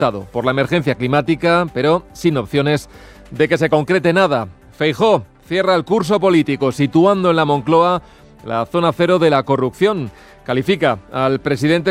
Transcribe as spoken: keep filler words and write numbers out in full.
por la emergencia climática, pero sin opciones de que se concrete nada. Feijóo cierra el curso político situando en la Moncloa la zona cero de la corrupción. Califica al presidente